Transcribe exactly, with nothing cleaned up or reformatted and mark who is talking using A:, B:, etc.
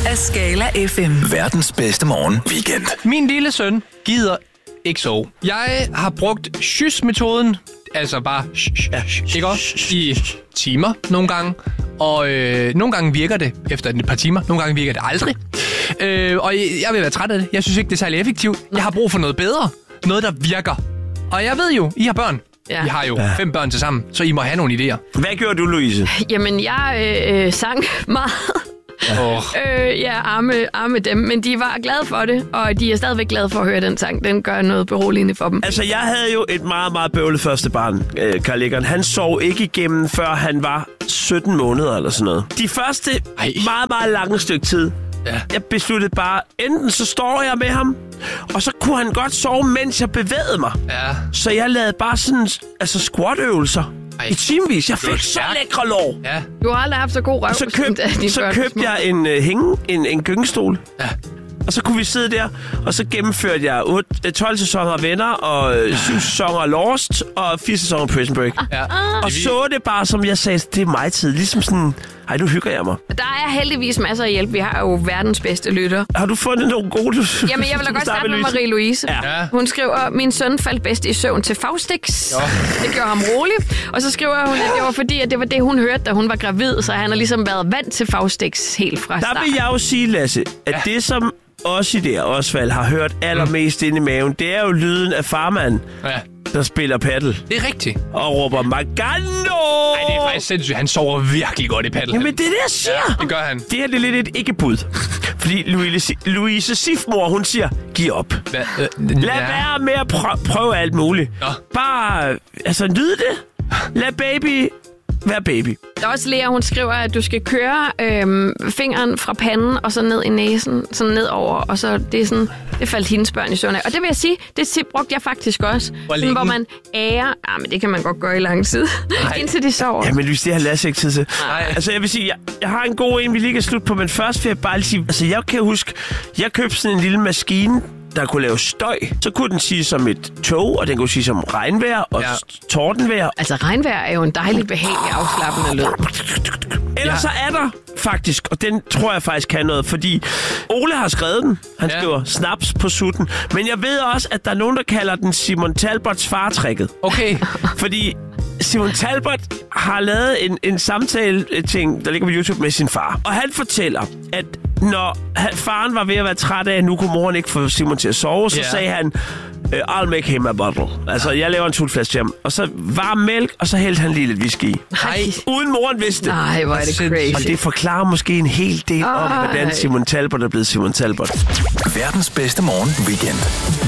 A: af Skala F M.
B: Verdens bedste morgen weekend.
C: Min lille søn gider ikke sove. Jeg har brugt sys-metoden, altså bare sh, sh, ikke også, i timer nogle gange. Og øh, nogle gange virker det efter et par timer, nogle gange virker det aldrig. Øh, og jeg, jeg vil være træt af det. Jeg synes ikke, det er særlig effektivt. Jeg har brug for noget bedre. Noget, der virker. Og jeg ved jo, I har børn. Ja. I har jo ja. fem børn til sammen, så I må have nogle idéer.
D: Hvad gjorde du, Louise?
E: Jamen, jeg øh, sang meget.
C: Oh.
E: Øh, ja, arme, arme dem, men de var glade for det, og de er stadigvæk glade for at høre den sang. Den gør noget beroligende for dem.
D: Altså, jeg havde jo et meget, meget bøvlet første barn, øh, Carl Eggeren. Han sov ikke igennem, før han var sytten måneder eller sådan noget. De første Ej. meget, meget lange stykke tid, ja. jeg besluttede bare, enten så står jeg med ham, og så kunne han godt sove, mens jeg bevægede mig.
C: Ja.
D: Så jeg lavede bare sådan, altså squat-øvelser. Ej. I timevis. Jeg fik så lækre lår.
E: Ja. Du har aldrig haft så god røv.
D: Så, køb, så købte jeg en uh, hænge, en, en gyngestol. Ja. Og så kunne vi sidde der, og så gennemførte jeg otte, tolv sæsoner af Venner, og syv sæsoner af Lost, og fire sæsoner af Prison Break. Ja. Og så det bare, som jeg sagde, det er mig tid. Ligesom sådan, ej, nu hygger jeg mig.
E: Der er heldigvis masser af hjælp. Vi har jo verdens bedste lytter.
D: Har du fundet nogle gode? Du,
E: Jamen, jeg vil da godt starte med Marie-Louise. Ja. Hun skriver, min søn faldt bedst i søvn til Faustix. Jo. Det gjorde ham rolig. Og så skriver hun, at det var fordi, at det var det, hun hørte, da hun var gravid. Så han har ligesom været vant til Faustix helt fra start.
D: Der vil jeg jo sige, Lasse, at ja. det som også i det Osvald har hørt allermest mm. ind i maven, det er jo lyden af farmand, ja. der spiller paddle.
C: Det er rigtigt.
D: Og råber Magano!
C: Nej, det er faktisk sindssygt. Han sover virkelig godt i paddle.
D: Jamen, det er det, jeg siger.
C: Ja, det gør han.
D: Det her det er lidt et ikke-bud. Fordi Louise, Louise Sifmor, hun siger, giv op. Hva? Øh, Lad ja. være med at prø- prøve alt muligt. Nå. Bare, altså, nyd det. Lad baby være baby.
E: Der er også Lea, hun skriver, at du skal køre øhm, fingeren fra panden og så ned i næsen, sådan nedover, og så det er sådan, det faldt hendes børn i søvn af. Og det vil jeg sige, det tip brugte jeg faktisk også. Hvor, sådan, hvor man ærer, ah, men det kan man godt gøre i lang tid, indtil de sover.
D: Ja, men hvis det har Lasse ikke tid til. Nej. Altså jeg vil sige, jeg, jeg har en god en, vi lige kan slutte på, men først vil jeg bare lige sige, altså jeg kan huske, jeg købte sådan en lille maskine, der kunne lave støj. Så kunne den sige som et tog, og den kunne sige som regnvejr og ja. tordenvejr.
E: Altså regnvejr er jo en dejlig, behagelig, afslappende lyd.
D: Ellers ja. så er der faktisk, og den tror jeg faktisk kan noget, fordi Ole har skrevet den. Han ja. skriver snaps på sutten. Men jeg ved også, at der er nogen, der kalder den Simon Talbots fartrækket.
C: Okay.
D: Fordi Simon Talbot har lavet en, en samtale-ting, der ligger på YouTube med sin far. Og han fortæller, at når han, faren var ved at være træt af, at nu kunne moren ikke få Simon til at sove, så yeah. sagde han, I'll make him a bottle. Altså, jeg laver en tutflaske til ham. Og så varm mælk, og så hældte han lige lidt whisky i.
E: Nej.
D: Uden moren vidste det.
E: Nej, hvor er det crazy.
D: Og det forklarer måske en hel del Ej. om, hvordan Simon Talbot er blevet Simon Talbot.
B: Verdens bedste morgen weekend.